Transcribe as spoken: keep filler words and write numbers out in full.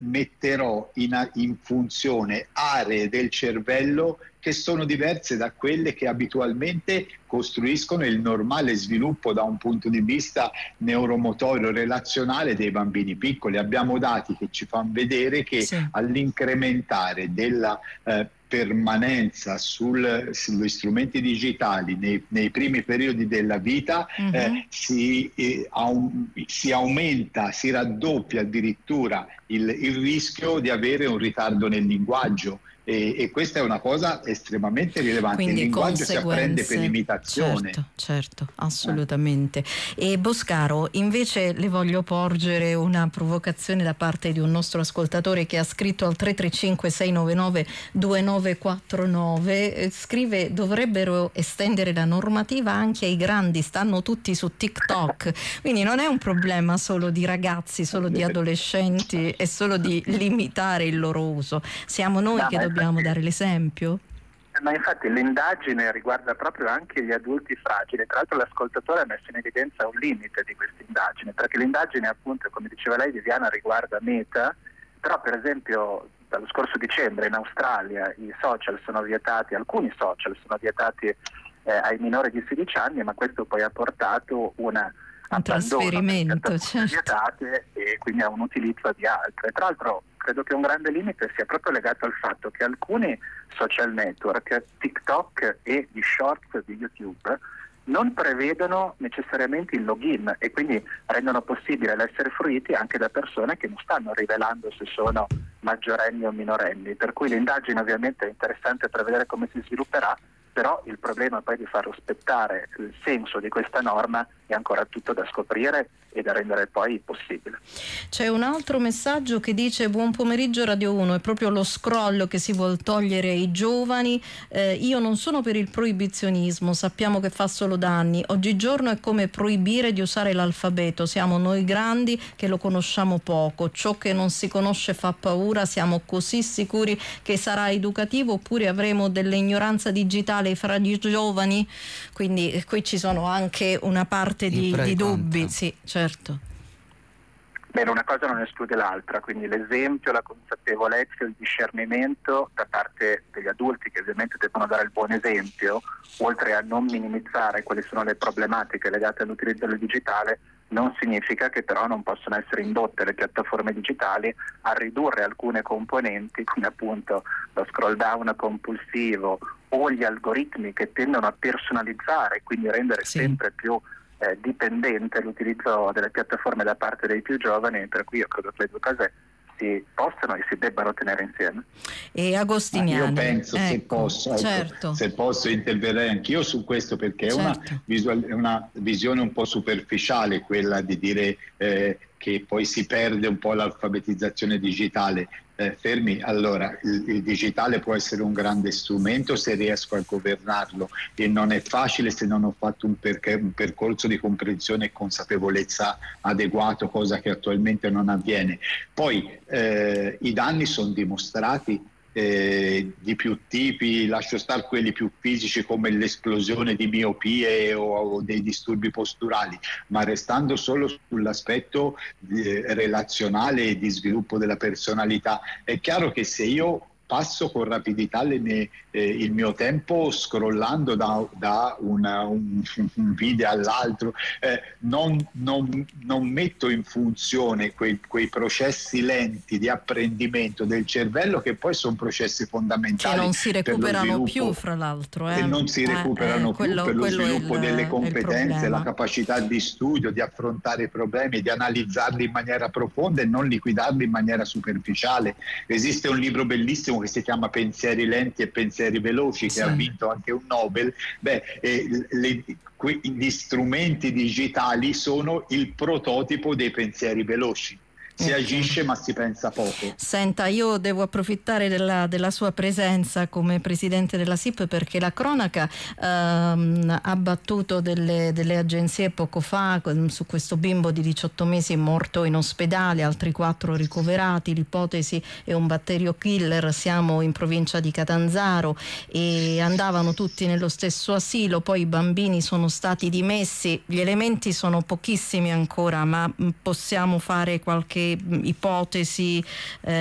metterò in, in funzione aree del cervello che sono diverse da quelle che abitualmente costruiscono il normale sviluppo da un punto di vista neuromotorio relazionale dei bambini piccoli. Abbiamo dati che ci fanno vedere che sì. all'incrementare della eh, permanenza sul, sugli strumenti digitali nei, nei primi periodi della vita mm-hmm. eh, si, eh, aum, si aumenta, si raddoppia addirittura il, il rischio di avere un ritardo nel linguaggio. E, e questa è una cosa estremamente rilevante. Quindi il linguaggio si apprende per imitazione. Certo, certo, assolutamente. Eh. E Boscaro, invece le voglio porgere una provocazione da parte di un nostro ascoltatore che ha scritto al tre tre cinque sei nove nove due nove quattro nove. Eh, scrive: dovrebbero estendere la normativa anche ai grandi, stanno tutti su TikTok. Quindi non è un problema solo di ragazzi, solo di adolescenti, è solo di limitare il loro uso. Siamo noi no, che dobbiamo Dobbiamo dare l'esempio? Ma infatti l'indagine riguarda proprio anche gli adulti fragili. Tra l'altro l'ascoltatore ha messo in evidenza un limite di questa indagine, perché l'indagine, appunto, come diceva lei Viviana, riguarda Meta, però per esempio dallo scorso dicembre in Australia i social sono vietati, alcuni social sono vietati eh, ai minori di sedici anni, ma questo poi ha portato una un trasferimento, certo. vietate e quindi a un utilizzo di altre. Tra l'altro credo che un grande limite sia proprio legato al fatto che alcuni social network, TikTok e gli shorts di YouTube, non prevedono necessariamente il login e quindi rendono possibile l'essere fruiti anche da persone che non stanno rivelando se sono maggiorenni o minorenni. Per cui l'indagine ovviamente è interessante per vedere come si svilupperà, però il problema poi di far rispettare il senso di questa norma è ancora tutto da scoprire e da rendere poi possibile. C'è un altro messaggio che dice: buon pomeriggio Radio uno, è proprio lo scroll che si vuol togliere ai giovani. Eh, io non sono per il proibizionismo, sappiamo che fa solo danni. Oggigiorno è come proibire di usare l'alfabeto, siamo noi grandi che lo conosciamo poco, ciò che non si conosce fa paura, siamo così sicuri che sarà educativo oppure avremo dell'ignoranza digitale fra gli giovani? Quindi eh, qui ci sono anche una parte di, di dubbi, sì, certo. Bene, una cosa non esclude l'altra, quindi l'esempio, la consapevolezza, il discernimento da parte degli adulti, che ovviamente devono dare il buon esempio, oltre a non minimizzare quali sono le problematiche legate all'utilizzo del digitale, non significa che però non possono essere indotte le piattaforme digitali a ridurre alcune componenti, come appunto lo scroll down compulsivo o gli algoritmi che tendono a personalizzare, quindi rendere sì. sempre più eh, dipendente l'utilizzo delle piattaforme da parte dei più giovani, per cui io credo che le due cose si possano e si debbano tenere insieme. E Agostiniani, io penso ecco, se posso certo. ecco, se posso interverrei anch'io su questo, perché è, certo. una, visual, è una visione un po' superficiale quella di dire eh, che poi si perde un po' l'alfabetizzazione digitale. Eh, fermi, allora il, il digitale può essere un grande strumento se riesco a governarlo, e non è facile se non ho fatto un, perché, un percorso di comprensione e consapevolezza adeguato, cosa che attualmente non avviene. Poi eh, i danni sono dimostrati eh, di più tipi, lascio stare quelli più fisici come l'esplosione di miopie o, o dei disturbi posturali, ma restando solo sull'aspetto eh, relazionale e di sviluppo della personalità, è chiaro che se io passo con rapidità le mie, eh, il mio tempo scrollando da, da una, un, un video all'altro, eh, non, non, non metto in funzione quei, quei processi lenti di apprendimento del cervello, che poi sono processi fondamentali. Che non si recuperano più, fra l'altro. Eh. E non si recuperano eh, eh, quello, più per lo sviluppo il, delle competenze, la capacità di studio, di affrontare i problemi, di analizzarli in maniera profonda e non liquidarli in maniera superficiale. Esiste un libro bellissimo che si chiama Pensieri lenti e pensieri veloci, che sì. ha vinto anche un Nobel. Beh, eh, le, que, gli strumenti digitali sono il prototipo dei pensieri veloci. Si okay. agisce ma si pensa poco. Senta, io devo approfittare della, della sua presenza come presidente della S I P, perché la cronaca ehm, ha battuto delle, delle agenzie poco fa su questo bimbo di diciotto mesi morto in ospedale, altri quattro ricoverati, l'ipotesi è un batterio killer. Siamo in provincia di Catanzaro e andavano tutti nello stesso asilo, poi i bambini sono stati dimessi, gli elementi sono pochissimi ancora, ma possiamo fare qualche le ipotesi eh,